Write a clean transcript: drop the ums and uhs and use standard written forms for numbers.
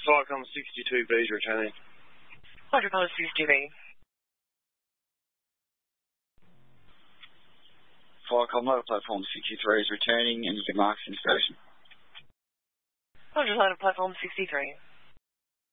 Flycom 62B is returning. Roger, Pilot 62B. Flycom loader platform 63 is returning and you can mark in station. Roger, loader platform 63.